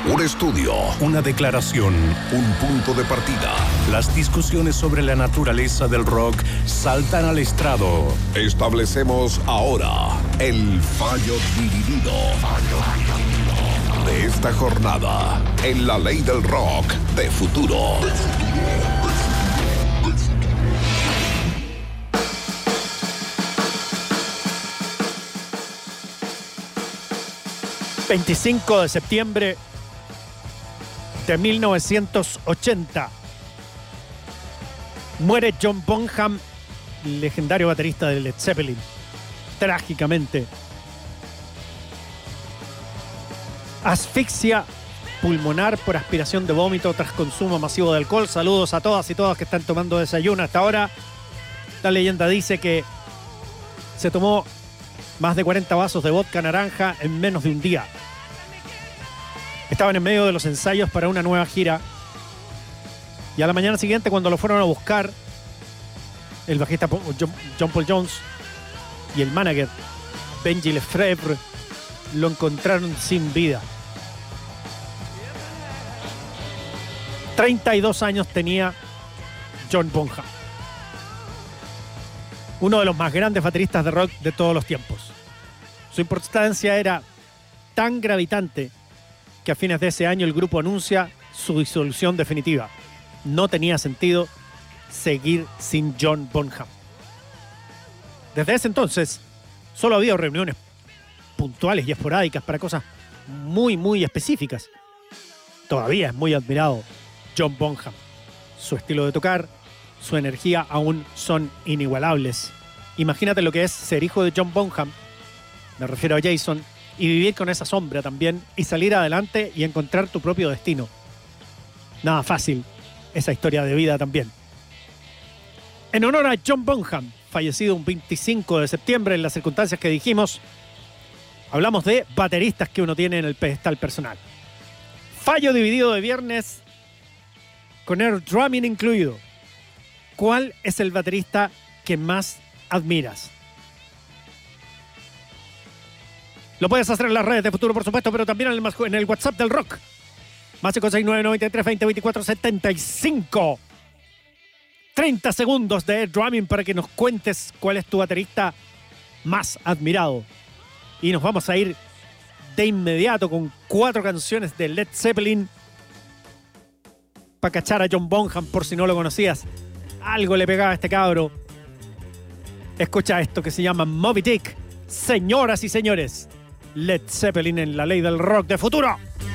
Un estudio, una declaración, un punto de partida. Las discusiones sobre la naturaleza del rock saltan al estrado. Establecemos ahora el fallo dividido de esta jornada en la ley del rock de futuro. 25 de septiembre de 1980. Muere John Bonham, legendario baterista de Led Zeppelin. Trágicamente. Asfixia pulmonar por aspiración de vómito tras consumo masivo de alcohol. Saludos a todas y todos que están tomando desayuno hasta ahora. La leyenda dice que se tomó más de 40 vasos de vodka naranja en menos de un día. Estaban en medio de los ensayos para una nueva gira. Y a la mañana siguiente, cuando lo fueron a buscar, el bajista John Paul Jones y el manager Benji Lefebvre lo encontraron sin vida. 32 años tenía John Bonham, uno de los más grandes bateristas de rock de todos los tiempos. Su importancia era tan gravitante que a fines de ese año el grupo anuncia su disolución definitiva. No tenía sentido seguir sin John Bonham. Desde ese entonces solo había reuniones puntuales y esporádicas para cosas muy, muy específicas. Todavía es muy admirado John Bonham. Su estilo de tocar, su energía aún son inigualables. Imagínate lo que es ser hijo de John Bonham, me refiero a Jason, y vivir con esa sombra también y salir adelante y encontrar tu propio destino. Nada fácil esa historia de vida también. En honor a John Bonham, fallecido un 25 de septiembre en las circunstancias que dijimos, hablamos de bateristas que uno tiene en el pedestal personal. Fallo dividido de viernes con air drumming incluido. ¿Cuál es el baterista que más admiras? Lo puedes hacer en las redes de Futuro, por supuesto, pero también en el WhatsApp del rock. Más 569 93 20 24 75. 30 segundos de air drumming para que nos cuentes cuál es tu baterista más admirado. Y nos vamos a ir de inmediato con 4 canciones de Led Zeppelin para cachar a John Bonham por si no lo conocías. Algo le pegaba a este cabro. Escucha esto que se llama Moby Dick. Señoras y señores, Led Zeppelin en la ley del rock de futuro.